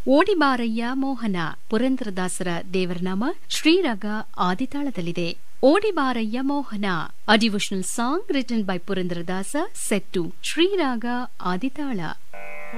ಓಡಿಬಾರಯ್ಯ ಮೋಹನ ಪುರಂದರದಾಸರ ದೇವರನಾಮ ಶ್ರೀರಾಗ ಆದಿತಾಳದಲ್ಲಿದೆ. ಓಡಿಬಾರಯ್ಯ ಮೋಹನ, a devotional song written by Purandaradasa set to Sri Raga Aditala.